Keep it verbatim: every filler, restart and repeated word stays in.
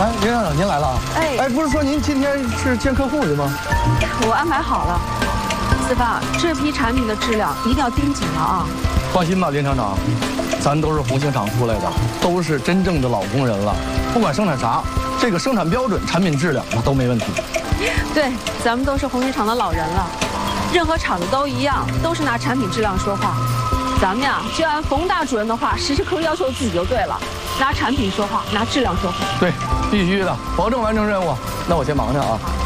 哎，林厂长您来了。哎哎，不是说您今天是见客户去吗？ 我安排好了。四发，这批产品的质量一定要盯紧了啊！ 放心吧，林厂长，咱都是红星厂出来的，都是真正的老工人了。不管生产啥，这个生产标准、产品质量那都没问题。 对，咱们都是红星厂的老人了，任何厂子都一样，都是拿产品质量说话。咱们呀，就按冯大主任的话，时时刻刻要求自己就对了，拿产品说话，拿质量说话。 对，必须的，保证完成任务。那我先忙去啊。